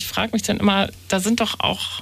frage mich dann immer, da sind doch auch,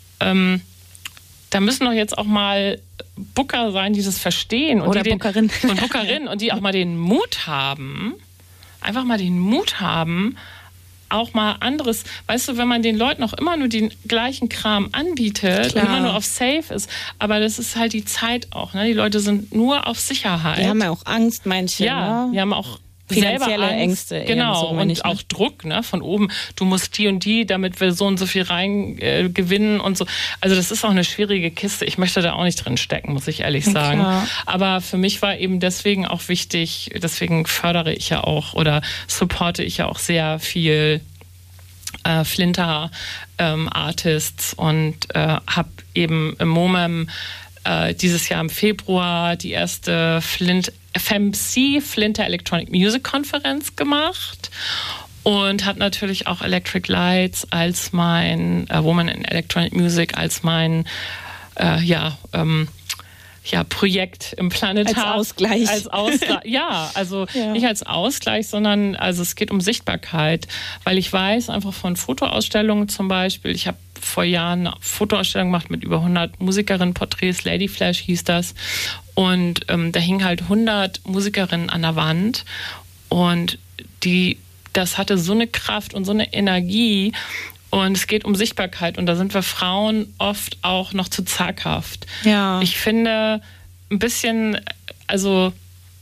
da müssen doch jetzt auch mal Booker sein, die das verstehen. Und oder Bookerin. Und Bookerin und die auch mal den Mut haben, einfach mal den Mut haben, auch mal anderes, weißt du, wenn man den Leuten auch immer nur den gleichen Kram anbietet, immer nur auf Safe ist, aber das ist halt die Zeit auch, ne? Die Leute sind nur auf Sicherheit. Die haben ja auch Angst, manche. Ja, ne? Die haben auch finanzielle Angst, Ängste. Genau, so, und auch Druck, ne, von oben. Du musst die und die, damit wir so und so viel rein gewinnen und so. Also das ist auch eine schwierige Kiste. Ich möchte da auch nicht drin stecken, muss ich ehrlich sagen. Klar. Aber für mich war eben deswegen auch wichtig, deswegen fördere ich ja auch oder supporte ich ja auch sehr viel Flinter-Artists und habe eben im MOMEM dieses Jahr im Februar die erste FMC, Flinter Electronic Music Konferenz gemacht und habe natürlich auch Electric Lights als mein Woman in Electronic Music als mein Projekt im Planetarium. Als Ausgleich. Ja, also nicht als Ausgleich, sondern also es geht um Sichtbarkeit, weil ich weiß einfach von Fotoausstellungen zum Beispiel, ich habe vor Jahren eine Fotoausstellung gemacht mit über 100 Musikerinnen-Porträts, Lady Flash hieß das, und da hingen halt 100 Musikerinnen an der Wand und das hatte so eine Kraft und so eine Energie. Und es geht um Sichtbarkeit und da sind wir Frauen oft auch noch zu zaghaft. Ja. Ich finde ein bisschen, also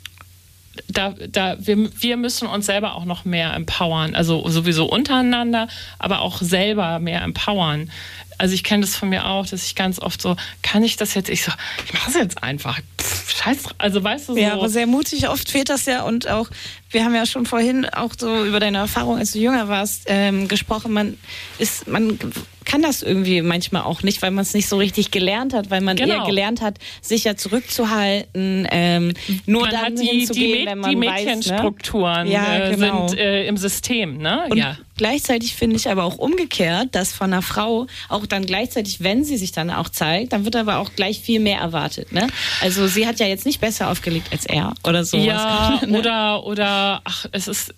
wir müssen uns selber auch noch mehr empowern, also sowieso untereinander, aber auch selber mehr empowern. Also ich kenne das von mir auch, dass ich ganz oft so, kann ich das jetzt? Ich mache es jetzt einfach. Scheiß, also weißt du so. Ja, aber sehr mutig, oft fehlt das ja und auch, wir haben ja schon vorhin auch so über deine Erfahrung, als du jünger warst, gesprochen, man kann das irgendwie manchmal auch nicht, weil man es nicht so richtig gelernt hat, weil man eher gelernt hat, sich ja zurückzuhalten, nur man dann hat hinzugehen, wenn man die weiß, Mädchenstrukturen sind im System, ne? Und gleichzeitig finde ich aber auch umgekehrt, dass von einer Frau auch dann gleichzeitig, wenn sie sich dann auch zeigt, dann wird aber auch gleich viel mehr erwartet, ne? Also sie hat ja jetzt nicht besser aufgelegt als er oder so. Ja, oder es ist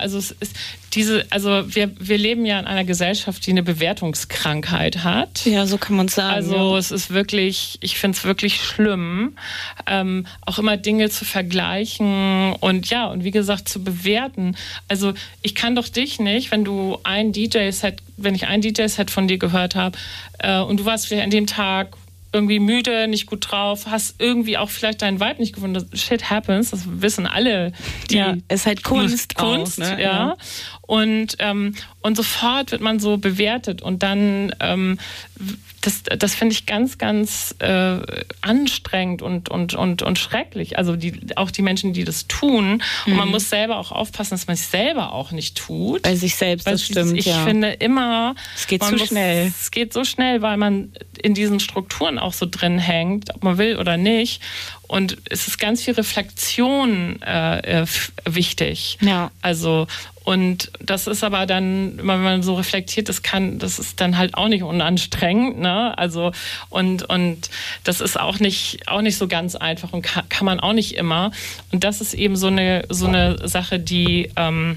wir leben ja in einer Gesellschaft, die eine Bewertungskrankheit hat. Ja, so kann man es sagen. Also es ist wirklich, ich finde es wirklich schlimm, auch immer Dinge zu vergleichen und wie gesagt zu bewerten. Also ich kann doch dich nicht, wenn ich ein DJ-Set von dir gehört habe und du warst vielleicht an dem Tag irgendwie müde, nicht gut drauf, hast irgendwie auch vielleicht deinen Vibe nicht gefunden. Shit happens, das wissen alle. Es ist halt Kunst auch, ne? Ja. Und sofort wird man so bewertet und dann das finde ich ganz, ganz anstrengend und schrecklich. Also auch die Menschen, die das tun. Und man muss selber auch aufpassen, dass man es selber auch nicht tut. Bei sich selbst, das stimmt, Ich finde immer... Es geht zu schnell. Es geht so schnell, weil man in diesen Strukturen auch so drin hängt, ob man will oder nicht. Und es ist ganz viel Reflexion wichtig. Ja. Also... Und das ist aber dann, wenn man so reflektiert, das ist dann halt auch nicht unanstrengend, ne? Also, und das ist auch nicht so ganz einfach und kann man auch nicht immer. Und das ist eben so eine Sache, die,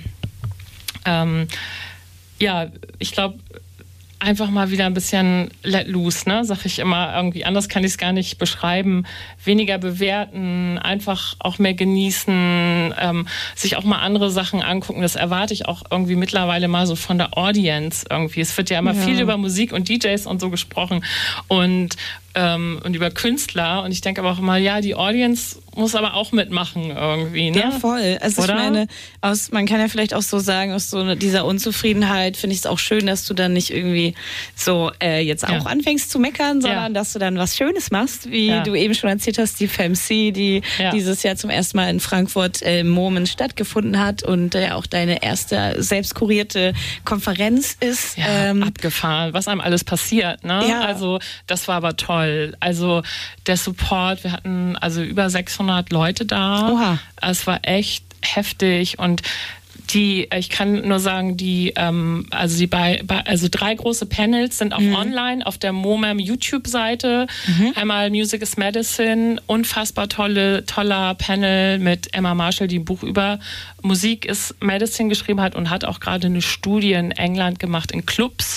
ich glaube, einfach mal wieder ein bisschen let loose, ne? Sag ich immer irgendwie. Anders kann ich es gar nicht beschreiben. Weniger bewerten, einfach auch mehr genießen, sich auch mal andere Sachen angucken. Das erwarte ich auch irgendwie mittlerweile mal so von der Audience irgendwie. Es wird ja immer viel über Musik und DJs und so gesprochen und über Künstler. Und ich denke aber auch immer, die Audience muss aber auch mitmachen irgendwie. Ne? Ja, voll. Also oder? Ich meine, man kann ja vielleicht auch so sagen, aus so dieser Unzufriedenheit finde ich es auch schön, dass du dann nicht irgendwie so jetzt auch anfängst zu meckern, sondern dass du dann was Schönes machst, wie du eben schon erzählt hast, die FMC, die dieses Jahr zum ersten Mal in Frankfurt im MOMEN stattgefunden hat und auch deine erste selbst kurierte Konferenz ist. Ja, abgefahren, was einem alles passiert. Ne? Ja. Also das war aber toll. Also der Support, wir hatten also über 600 Leute da. Oha. Es war echt heftig und ich kann nur sagen, also 3 große Panels sind auch online auf der MOMEM YouTube-Seite. Einmal Music is Medicine, unfassbar toller Panel mit Emma Marshall, die ein Buch über Musik is Medicine geschrieben hat und hat auch gerade eine Studie in England gemacht in Clubs.